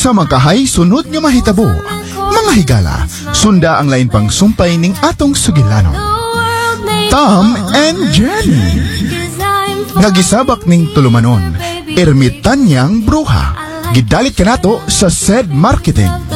Sa makahay sunod nga mahitabo, mga higala, sunda ang lain pang sumpay ning atong sugilanon. Tom and Jenny. Nagisabak ning tulumanon, ermitanyang bruha. Gidalit kanato sa said marketing.